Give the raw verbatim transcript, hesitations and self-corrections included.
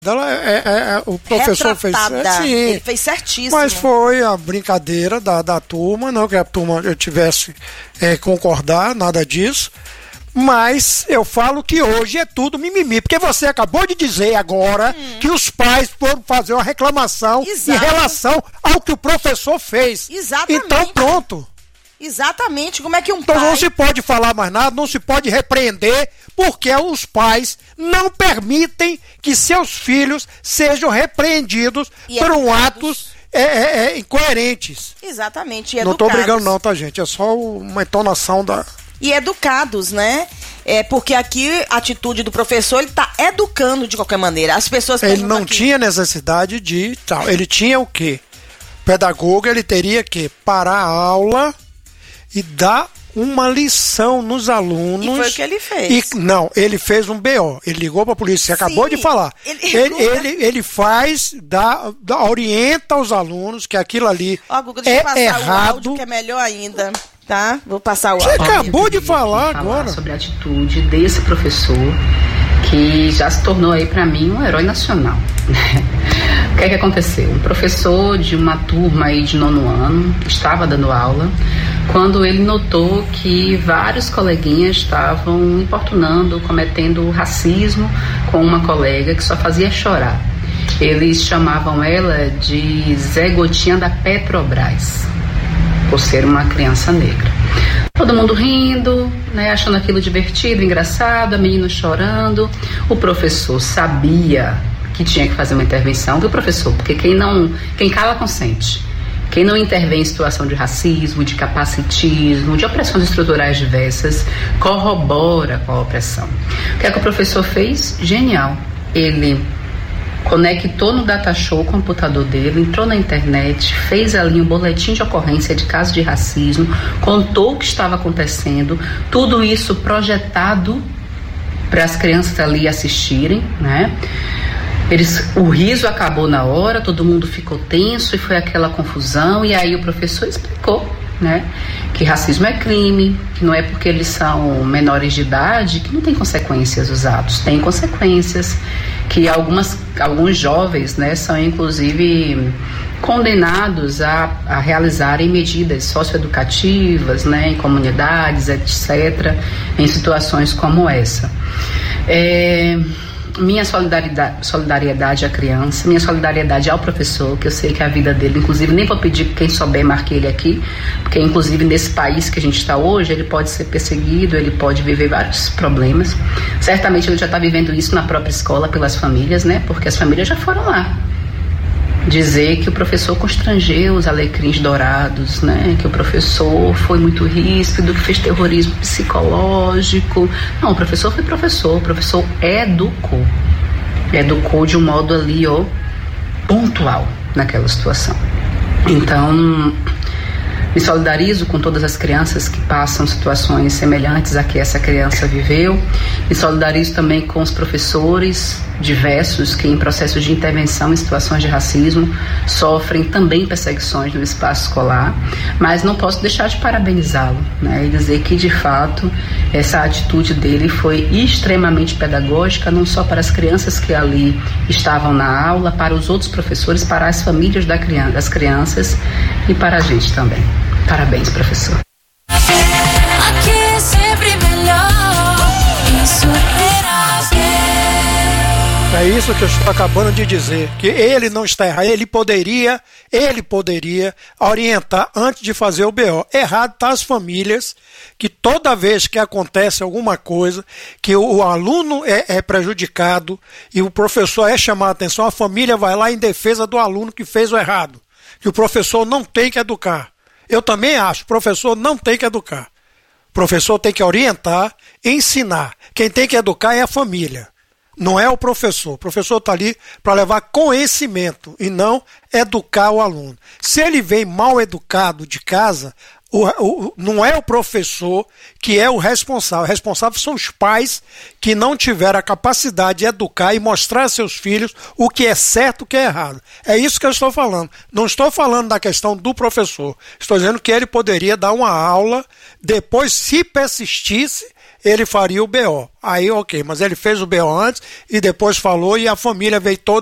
Ela, é, é, é, o professor Retratada. fez, sim, ele fez certíssimo. Mas foi a brincadeira da, da turma, não que a turma eu tivesse é, concordar, nada disso. Mas eu falo que hoje é tudo mimimi, porque você acabou de dizer agora hum. que os pais foram fazer uma reclamação Exato. Em relação ao que o professor fez. Exatamente. Então pronto. Exatamente, como é que um então pai... não se pode falar mais nada, não se pode repreender, porque os pais não permitem que seus filhos sejam repreendidos e por um atos é, é, é, incoerentes. Exatamente, e não estou brigando não, tá, gente? É só uma entonação da... E educados, né? É porque aqui a atitude do professor, ele está educando de qualquer maneira. As pessoas... Ele não aqui... tinha necessidade de... tal. Ele tinha o quê? O pedagogo, ele teria que parar a aula... e dar uma lição nos alunos. E foi o que ele fez. E, não, ele fez um B O. Ele ligou para a polícia, você Sim, acabou de falar. Ele, ele, ele, ele faz, dá, dá, orienta os alunos que aquilo ali Ó, Guga, deixa é eu passar errado. O áudio, que é melhor ainda, tá? Vou passar o você áudio. Você acabou de falar, falar agora. Sobre a atitude desse professor, que já se tornou aí para mim um herói nacional. O que é que aconteceu? Um professor de uma turma aí de nono ano estava dando aula quando ele notou que vários coleguinhas estavam importunando, cometendo racismo com uma colega que só fazia chorar. Eles chamavam ela de Zé Gotinha da Petrobras, por ser uma criança negra. Todo mundo rindo, né, achando aquilo divertido, engraçado, a menina chorando. O professor sabia que tinha que fazer uma intervenção, viu, professor? Porque quem não, quem cala consente. Quem não intervém em situação de racismo, de capacitismo, de opressões estruturais diversas, corrobora com a opressão. O que é que o professor fez? Genial. Ele conectou no data show o computador dele, entrou na internet, fez ali um boletim de ocorrência de caso de racismo, contou o que estava acontecendo, tudo isso projetado para as crianças ali assistirem, né? Eles, o riso acabou na hora, todo mundo ficou tenso e foi aquela confusão, e aí o professor explicou, né, que racismo é crime, que não é porque eles são menores de idade que não tem consequências os atos, tem consequências, que algumas, alguns jovens, né, são inclusive condenados a, a realizarem medidas socioeducativas, né, em comunidades, etcétera, em situações como essa. É... Minha solidariedade, solidariedade à criança, minha solidariedade ao professor, que eu sei que a vida dele, inclusive, nem vou pedir que quem souber marque ele aqui, porque inclusive nesse país que a gente está hoje, ele pode ser perseguido, ele pode viver vários problemas. Certamente ele já está vivendo isso na própria escola pelas famílias, né? Porque as famílias já foram lá dizer que o professor constrangeu os alecrins dourados, né? Que o professor foi muito ríspido, que fez terrorismo psicológico. Não, o professor foi professor, o professor educou. Educou de um modo ali, ó, pontual naquela situação. Então, me solidarizo com todas as crianças que passam situações semelhantes a que essa criança viveu. Me solidarizo também com os professores diversos que, em processos de intervenção em situações de racismo, sofrem também perseguições no espaço escolar. Mas não posso deixar de parabenizá-lo, né, e dizer que, de fato, essa atitude dele foi extremamente pedagógica, não só para as crianças que ali estavam na aula, para os outros professores, para as famílias da criança, das crianças e para a gente também. Parabéns, professor. Aqui é sempre melhor. Isso é isso que eu estou acabando de dizer, que ele não está errado, ele poderia, ele poderia orientar antes de fazer o B O. Errado tá as famílias, que toda vez que acontece alguma coisa, que o, o aluno é, é prejudicado e o professor é chamado a atenção, a família vai lá em defesa do aluno que fez o errado, que o professor não tem que educar. Eu também acho, o professor não tem que educar. O professor tem que orientar, ensinar. Quem tem que educar é a família. Não é o professor. O professor está ali para levar conhecimento e não educar o aluno. Se ele vem mal educado de casa, o, o, não é o professor que é o responsável. O responsável são os pais que não tiveram a capacidade de educar e mostrar a seus filhos o que é certo e o que é errado. É isso que eu estou falando. Não estou falando da questão do professor. Estou dizendo que ele poderia dar uma aula, depois, se persistisse, ele faria o B O. Aí, ok, mas ele fez o B O antes e depois falou e a família veio toda